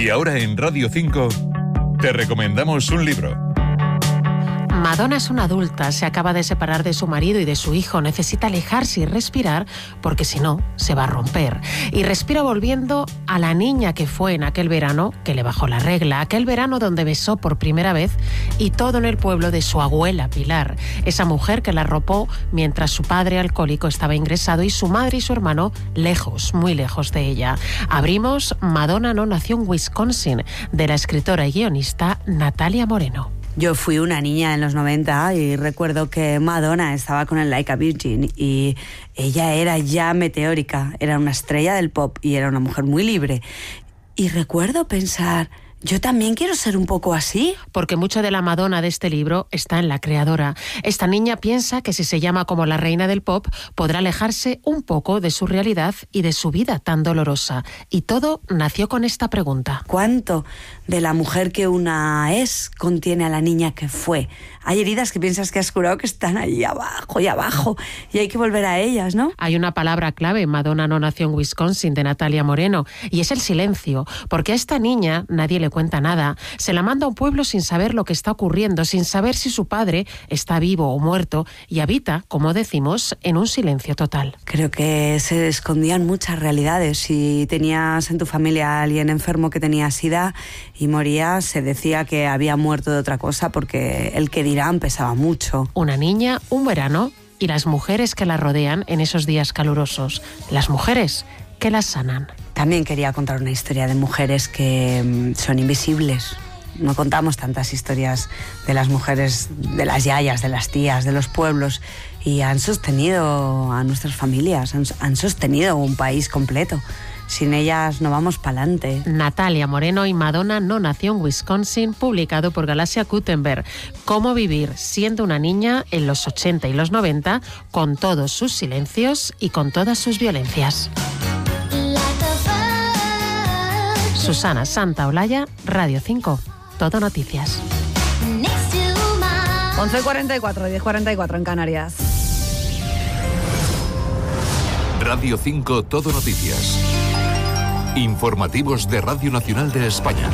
Y ahora en Radio 5 te recomendamos un libro. Madonna es una adulta, se acaba de separar de su marido y de su hijo, necesita alejarse y respirar porque si no, se va a romper. Y respira volviendo a la niña que fue en aquel verano que le bajó la regla, aquel verano donde besó por primera vez y todo en el pueblo de su abuela Pilar, esa mujer que la arropó mientras su padre alcohólico estaba ingresado y su madre y su hermano lejos, muy lejos de ella. Abrimos Madonna no nació en Wisconsin, de la escritora y guionista Natalia Moreno. Yo fui una niña en los 90 y recuerdo que Madonna estaba con el Like a Virgin y ella era ya meteórica, era una estrella del pop y era una mujer muy libre. Y recuerdo pensar, yo también quiero ser un poco así. Porque mucho de la Madonna de este libro está en la creadora. Esta niña piensa que si se llama como la reina del pop, podrá alejarse un poco de su realidad y de su vida tan dolorosa. Y todo nació con esta pregunta. ¿Cuánto de la mujer que una es contiene a la niña que fue? Hay heridas que piensas que has curado que están ahí abajo y hay que volver a ellas, ¿no? Hay una palabra clave, Madonna no nació en Wisconsin, de Natalia Moreno, y es el silencio, porque a esta niña nadie le cuenta nada. Se la manda a un pueblo sin saber lo que está ocurriendo, sin saber si su padre está vivo o muerto, y habita, como decimos, en un silencio total. Creo que se escondían muchas realidades. Si tenías en tu familia a alguien enfermo que tenía SIDA y moría, se decía que había muerto de otra cosa porque el que dirán pesaba mucho. Una niña, un verano y las mujeres que la rodean en esos días calurosos. Las mujeres que las sanan. También quería contar una historia de mujeres que son invisibles. No contamos tantas historias de las mujeres, de las yayas, de las tías, de los pueblos, y han sostenido a nuestras familias, han sostenido un país completo. Sin ellas no vamos pa'lante. Natalia Moreno y Madonna no nació en Wisconsin, publicado por Galaxia Gutenberg. Cómo vivir siendo una niña en los 80 y los 90, con todos sus silencios y con todas sus violencias. Susana Santaolalla, Radio 5. Todo Noticias. 11:44, 10:44 en Canarias. Radio 5 Todo Noticias. Informativos de Radio Nacional de España.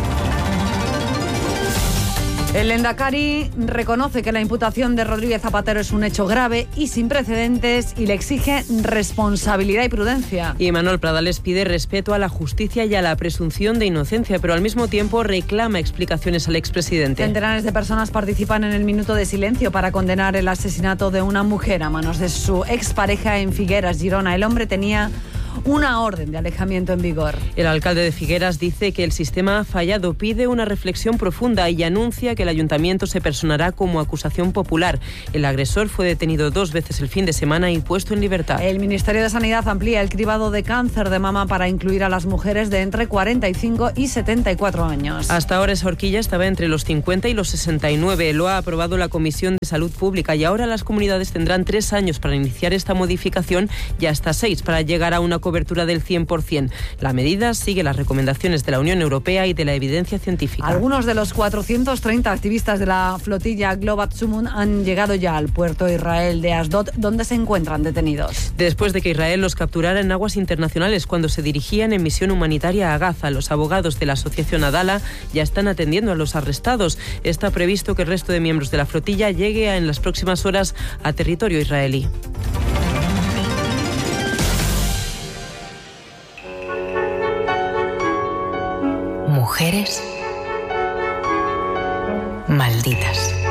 El Lehendakari reconoce que la imputación de Rodríguez Zapatero es un hecho grave y sin precedentes y le exige responsabilidad y prudencia. Y Manuel Pradales pide respeto a la justicia y a la presunción de inocencia, pero al mismo tiempo reclama explicaciones al expresidente. Centenares de personas participan en el minuto de silencio para condenar el asesinato de una mujer a manos de su expareja en Figueras, Girona. El hombre tenía una orden de alejamiento en vigor. El alcalde de Figueras dice que el sistema ha fallado, pide una reflexión profunda y anuncia que el ayuntamiento se personará como acusación popular. El agresor fue detenido 2 veces el fin de semana y puesto en libertad. El Ministerio de Sanidad amplía el cribado de cáncer de mama para incluir a las mujeres de entre 45 y 74 años. Hasta ahora esa horquilla estaba entre los 50 y los 69. Lo ha aprobado la Comisión de Salud Pública y ahora las comunidades tendrán 3 años para iniciar esta modificación y hasta 6 para llegar a una cobertura del 100%. La medida sigue las recomendaciones de la Unión Europea y de la evidencia científica. Algunos de los 430 activistas de la flotilla Globat Sumun han llegado ya al puerto de Israel de Asdod, donde se encuentran detenidos. Después de que Israel los capturara en aguas internacionales cuando se dirigían en misión humanitaria a Gaza, los abogados de la asociación Adala ya están atendiendo a los arrestados. Está previsto que el resto de miembros de la flotilla llegue en las próximas horas a territorio israelí. Mujeres malditas.